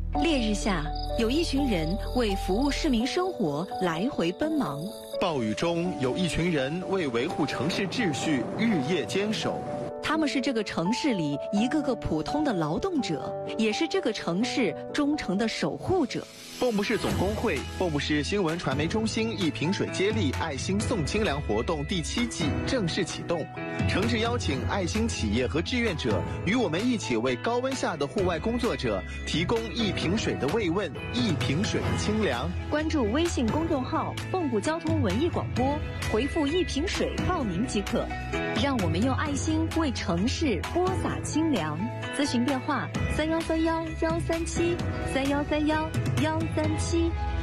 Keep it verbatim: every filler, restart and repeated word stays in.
烈日下，有一群人为服务市民生活来回奔忙； 暴雨中，有一群人为维护城市秩序日夜坚守。 他们是这个城市里一个个普通的劳动者，也是这个城市忠诚的守护者。 蚌埠市总工会、蚌埠市新闻传媒中心一瓶水接力爱心送清凉活动第七季正式启动，诚挚邀请爱心企业和志愿者与我们一起为高温下的户外工作者提供一瓶水的慰问，一瓶水的清凉。 关注微信公众号蚌埠交通文艺广播，回复一瓶水报名即可。让我们用爱心为城市播撒清凉。咨询电话：三幺三幺幺三七三幺三幺幺三七。